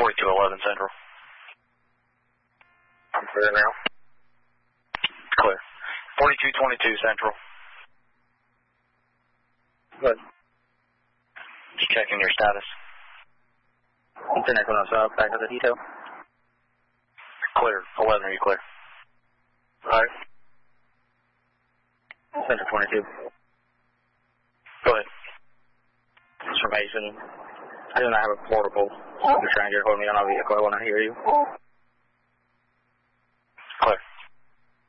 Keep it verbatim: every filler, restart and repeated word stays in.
forty-two eleven Central. I'm clear now. Clear. forty-two twenty-two Central. Good. Just checking your status. ten Equinox up, back to the detail. Clear. eleven, are you clear? Alright. Central twenty-two. Go ahead. Information. I do not have a portable. You're trying to get hold of me on a vehicle. I want to hear you.